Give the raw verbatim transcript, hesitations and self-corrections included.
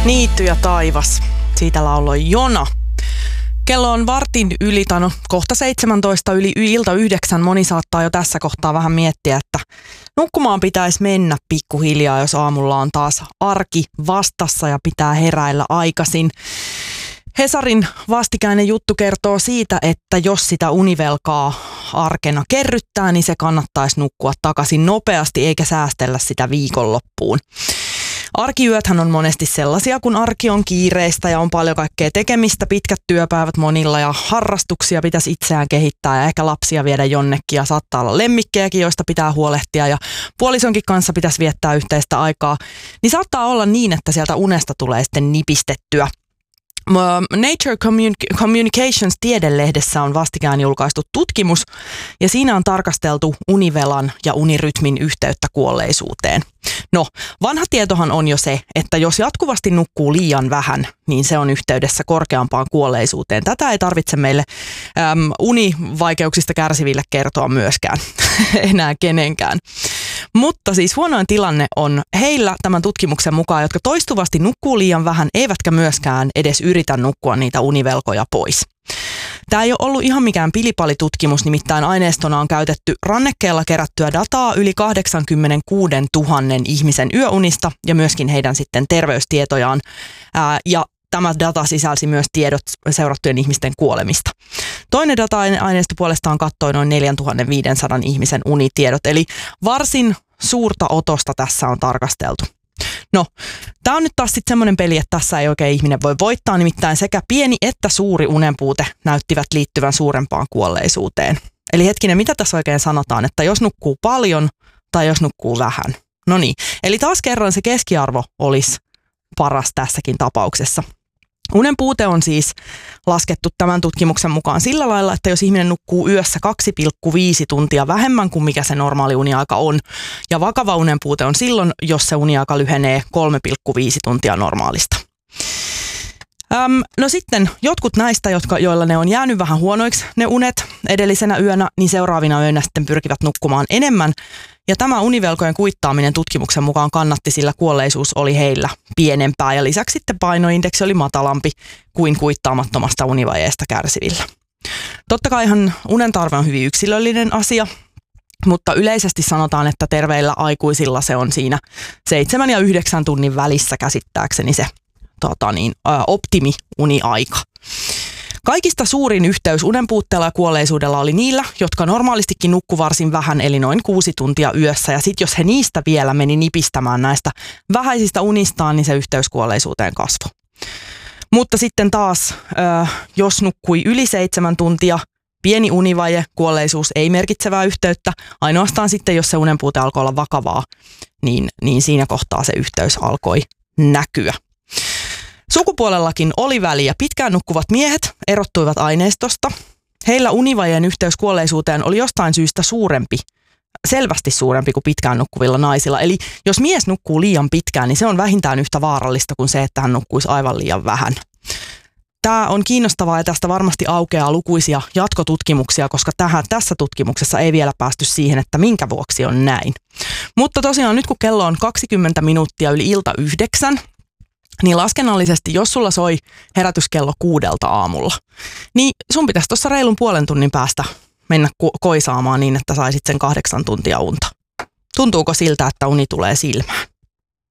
Niitty ja taivas. Siitä lauloi Jona. Kello on vartin yli, tai no kohta seitsemäntoista yli ilta yhdeksän. Moni saattaa jo tässä kohtaa vähän miettiä, että nukkumaan pitäisi mennä pikkuhiljaa, jos aamulla on taas arki vastassa ja pitää heräillä aikaisin. Hesarin vastikäinen juttu kertoo siitä, että jos sitä univelkaa arkena kerryttää, niin se kannattaisi nukkua takaisin nopeasti eikä säästellä sitä viikonloppuun. Arkiyöthän on monesti sellaisia, kun arki on kiireistä ja on paljon kaikkea tekemistä, pitkät työpäivät monilla ja harrastuksia pitäisi itseään kehittää ja ehkä lapsia viedä jonnekin ja saattaa olla lemmikkejäkin, joista pitää huolehtia ja puolisonkin kanssa pitäisi viettää yhteistä aikaa. Niin saattaa olla niin, että sieltä unesta tulee sitten nipistettyä. Nature Communications tiedelehdessä on vastikään julkaistu tutkimus ja siinä on tarkasteltu univelan ja unirytmin yhteyttä kuolleisuuteen. No, vanha tietohan on jo se, että jos jatkuvasti nukkuu liian vähän, niin se on yhteydessä korkeampaan kuolleisuuteen. Tätä ei tarvitse meille äm, univaikeuksista kärsiville kertoa myöskään, enää kenenkään. Mutta siis huonoin tilanne on heillä tämän tutkimuksen mukaan, jotka toistuvasti nukkuu liian vähän, eivätkä myöskään edes yritä nukkua niitä univelkoja pois. Tämä ei ole ollut ihan mikään pilipalitutkimus, nimittäin aineistona on käytetty rannekkeella kerättyä dataa yli kahdeksankymmentäkuusituhatta ihmisen yöunista ja myöskin heidän sitten terveystietojaan. Ää, ja tämä data sisälsi myös tiedot seurattujen ihmisten kuolemista. Toinen data-aineisto puolestaan kattoi noin neljätuhattaviisisataa ihmisen unitiedot, eli varsin suurta otosta tässä on tarkasteltu. No, tämä on nyt taas sitten semmoinen peli, että tässä ei oikein ihminen voi voittaa, nimittäin sekä pieni että suuri unenpuute näyttivät liittyvän suurempaan kuolleisuuteen. Eli hetkinen, mitä tässä oikein sanotaan, että jos nukkuu paljon tai jos nukkuu vähän? No niin, eli taas kerran se keskiarvo olisi paras tässäkin tapauksessa. Unen puute on siis laskettu tämän tutkimuksen mukaan sillä lailla, että jos ihminen nukkuu yössä kaksi pilkku viisi tuntia vähemmän kuin mikä se normaali uniaika on, ja vakava unen puute on silloin, jos se uniaika lyhenee kolme pilkku viisi tuntia normaalista. Öm, no sitten jotkut näistä, jotka, joilla ne on jäänyt vähän huonoiksi ne unet edellisenä yönä, niin seuraavina yönä sitten pyrkivät nukkumaan enemmän. Ja tämä univelkojen kuittaaminen tutkimuksen mukaan kannatti, sillä kuolleisuus oli heillä pienempää ja lisäksi sitten painoindeksi oli matalampi kuin kuittaamattomasta univajeesta kärsivillä. Totta kaihan unen tarve on hyvin yksilöllinen asia, mutta yleisesti sanotaan, että terveillä aikuisilla se on siinä seitsemän ja yhdeksän tunnin välissä käsittääkseni se tota niin, optimi-uniaika. Kaikista suurin yhteys unenpuutteella ja kuolleisuudella oli niillä, jotka normaalistikin nukku varsin vähän, eli noin kuusi tuntia yössä. Ja sitten jos he niistä vielä meni nipistämään näistä vähäisistä unistaan, niin se yhteys kuolleisuuteen kasvoi. Mutta sitten taas, jos nukkui yli seitsemän tuntia, pieni univaje, kuolleisuus ei merkitsevää yhteyttä. Ainoastaan sitten, jos se unenpuute alkoi olla vakavaa, niin, niin siinä kohtaa se yhteys alkoi näkyä. Sukupuolellakin oli väliä. Pitkään nukkuvat miehet erottuivat aineistosta. Heillä univajeen yhteys kuolleisuuteen oli jostain syystä suurempi, selvästi suurempi kuin pitkään nukkuvilla naisilla. Eli jos mies nukkuu liian pitkään, niin se on vähintään yhtä vaarallista kuin se, että hän nukkuisi aivan liian vähän. Tämä on kiinnostavaa ja tästä varmasti aukeaa lukuisia jatkotutkimuksia, koska tähän, tässä tutkimuksessa ei vielä päästy siihen, että minkä vuoksi on näin. Mutta tosiaan nyt kun kello on kaksikymmentä minuuttia yli ilta yhdeksän, niin laskennallisesti, jos sulla soi herätyskello kuudelta aamulla, niin sun pitäisi tuossa reilun puolen tunnin päästä mennä ko- koisaamaan niin, että saisit sen kahdeksan tuntia unta. Tuntuuko siltä, että uni tulee silmään?